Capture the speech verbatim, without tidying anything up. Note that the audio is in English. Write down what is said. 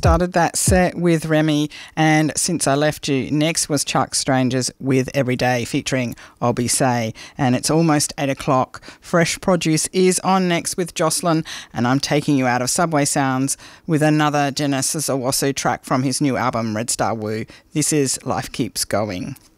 started that set with Remy, and Since I Left You. Next was Chuck Strangers with Everyday featuring Obie Say. And it's almost eight o'clock. Fresh Produce is on next with Jocelyn, and I'm taking you out of Subway Sounds with another Genesis Owusu track from his new album Red Star Woo. This is Life Keeps Going.